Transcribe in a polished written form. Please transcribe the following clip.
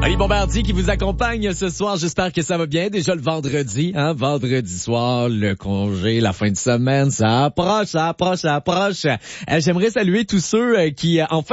Ali Bombardier qui vous accompagne ce soir. J'espère que ça va bien. Déjà le vendredi, vendredi soir, le congé, la fin de semaine, ça approche. J'aimerais saluer tous ceux qui, en fin